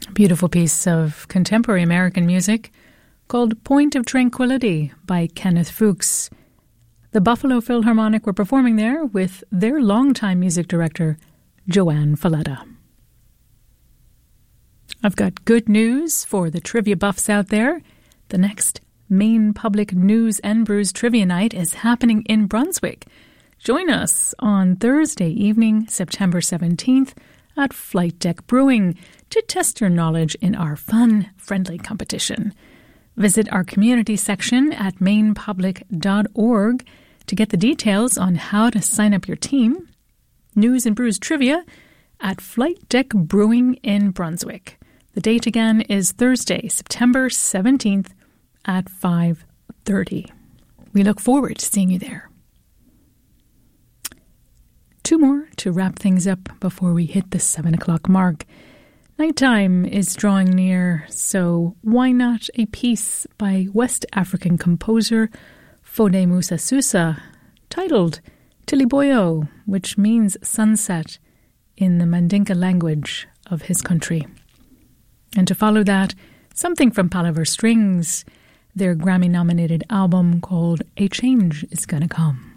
Beautiful piece of contemporary American music called Point of Tranquility by Kenneth Fuchs. The Buffalo Philharmonic were performing there with their longtime music director, Joanne Falletta. I've got good news for the trivia buffs out there. The next Maine Public News and Brews Trivia Night is happening in Brunswick. Join us on Thursday evening, September 17th at Flight Deck Brewing to test your knowledge in our fun, friendly competition. Visit our community section at mainepublic.org to get the details on how to sign up your team. News and Brews Trivia at Flight Deck Brewing in Brunswick. The date again is Thursday, September 17th at 5:30. We look forward to seeing you there. Two more to wrap things up before we hit the 7 o'clock mark. Nighttime is drawing near, so why not a piece by West African composer Fode Musa Susa titled Tiliboyo, which means sunset in the Mandinka language of his country. And to follow that, something from Palaver Strings, their Grammy-nominated album called A Change Is Gonna Come.